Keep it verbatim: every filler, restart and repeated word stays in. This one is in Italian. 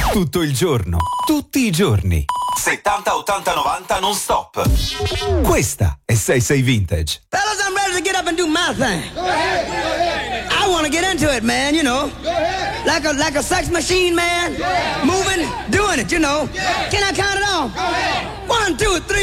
Tutto il giorno, tutti i giorni. settanta ottanta novanta non stop. Questa è sei sei Vintage. Fellas, I'm ready to get up and do my thing. Go ahead, go ahead. I want to get into it, man, you know. Go ahead. Like a like a sex machine, man. Yeah. Moving, doing it, you know. Yeah. Can I count it off? Go ahead. One, two, three.